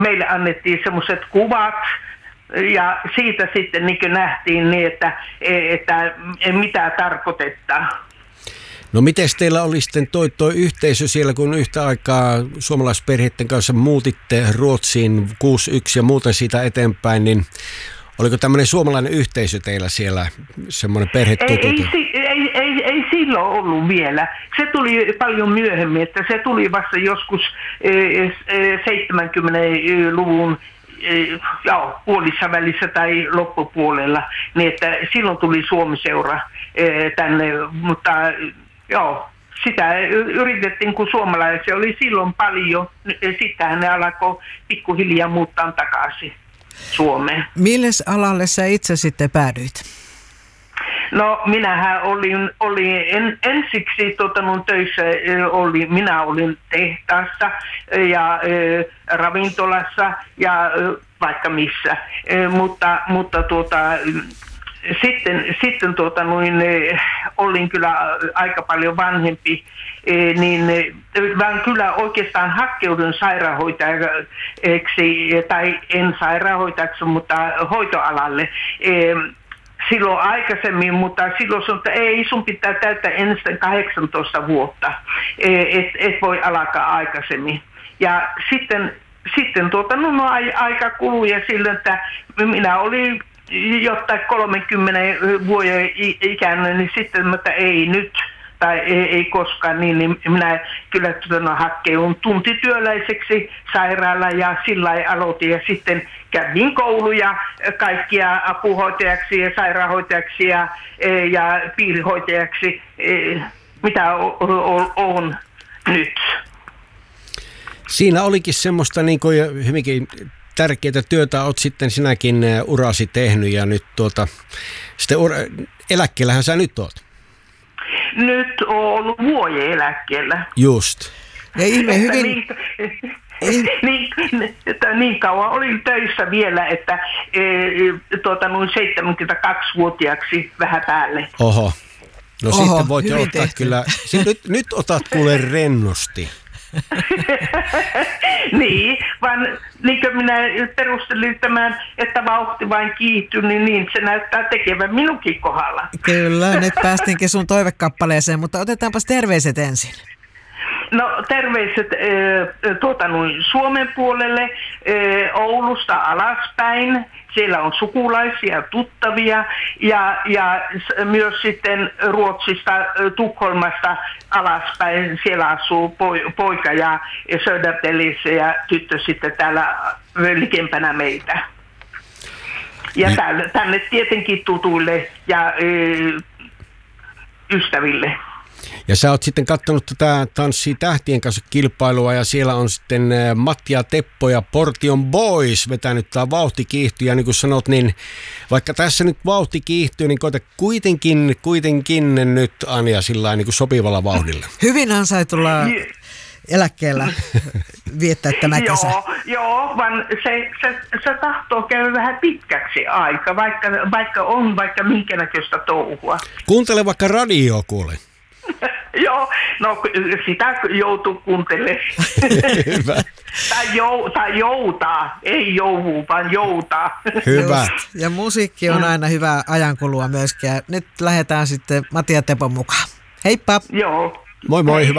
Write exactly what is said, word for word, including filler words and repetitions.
meille annettiin semmoiset kuvat, ja siitä sitten niin nähtiin niin, että, että mitä tarkoittaa. No miten teillä oli sitten toi, toi yhteisö siellä, kun yhtä aikaa suomalaisperheiden kanssa muutitte Ruotsiin kuusikymmentäyksi ja muuten siitä eteenpäin, niin oliko tämmöinen suomalainen yhteisö teillä siellä, semmoinen perhetututu? Ei, ei, ei, ei, ei silloin ollut vielä. Se tuli paljon myöhemmin, että se tuli vasta joskus seitsemänkymmentäluvun joo, puolissa välissä tai loppupuolella, niin että silloin tuli Suomi-seura tänne, mutta joo, sitä yritettiin, kun suomalaisia oli silloin paljon, sittenhän ne alkoi pikkuhiljaa muuttaa takaisin Suomeen. Milles alalle sä itse sitten päädyit? No minähän olin, olin en, ensiksi tota, mun töissä, oli, minä olin tehtaassa ja ä, ravintolassa ja ä, vaikka missä, ä, mutta, mutta tuota, sitten, sitten tuota, noin, olin kyllä aika paljon vanhempi, niin vaan kyllä oikeastaan hakkeudun sairaanhoitajaksi, tai en sairaanhoitajaksi, mutta hoitoalalle silloin aikaisemmin, mutta silloin sanoi, että ei, sun pitää täyttää ensin kahdeksantoista vuotta, et, et voi alkaa aikaisemmin. Ja sitten, sitten tuota, no, no aika kului ja silloin, että minä olin jotain kolmenkymmenen vuoden ikäinen, niin sitten, että ei nyt tai ei, ei koskaan, niin, niin minä kyllä no, hakkeudun tuntityöläiseksi sairaala ja sillä lailla aloitin ja sitten kävin kouluja kaikkia apuhoitajaksi ja sairaanhoitajaksi ja, ja piirihoitajaksi, mitä on nyt. Siinä olikin semmoista niin kuin hyvinkin tärkeää työtä, olet sitten sinäkin urasi tehnyt ja nyt tuota, sitten ura, eläkkeellähän sä nyt oot. Nyt on ollut vuoden eläkkeellä. Just. Ja ihme hyvin... Niin, niin, että niin kauan olin töissä vielä, että e, tuota, noin seitsemänkymmentäkaksivuotiaaksi vähän päälle. Oho. No Oho, sitten voit ottaa tehty. kyllä. Nyt, nyt otat kuule rennosti. Niin, vaan niin kuin minä perustelin tämän, että vauhti vain kiihtyy, niin, niin se näyttää tekevän minunkin kohdalla. Kyllä, nyt päästinkin sun toivekappaleeseen, mutta otetaanpas terveiset ensin. No terveiset äh, tuota, noin Suomen puolelle, äh, Oulusta alaspäin. Siellä on sukulaisia, tuttavia ja, ja myös sitten Ruotsista, Tukholmasta alaspäin. Siellä asuu poika ja Södertäljissä ja tyttö sitten täällä likempänä meitä. Ja niin. Tänne, tänne tietenkin tutuille ja ö, ystäville. Ja sä oot sitten katsonut tätä Tanssii tähtien kanssa -kilpailua ja siellä on sitten Matti ja Teppo ja Portion Boys vetänyt tää vauhti kiihtyy. Ja niin kuin sanot, niin vaikka tässä nyt vauhti kiihtyy, niin koita kuitenkin, kuitenkin nyt Anja sillä niin kuin sopivalla vauhdilla. Hyvin ansaitulla eläkkeellä viettää tämä kesä. Joo, joo, vaan se, se, se tahtoo käydä vähän pitkäksi aika, vaikka, vaikka on vaikka minkä näköistä touhua. Kuuntele vaikka radio, kuule. Joo, no sitä joutuu kuuntelemaan. Hyvä. tai, jou, tai joutaa, ei jouhuu, vaan joutaa. Hyvä. Just. Ja musiikki on aina hyvä ajankulua myöskin. Ja nyt lähdetään sitten Matti ja Tepon mukaan. Heippa! Joo. Moi moi, Hei. hyvä.